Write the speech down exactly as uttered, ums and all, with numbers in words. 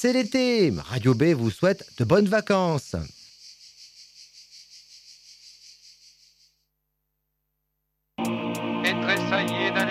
c'est l'été. Radio B vous souhaite de bonnes vacances. Et tressaillez d'un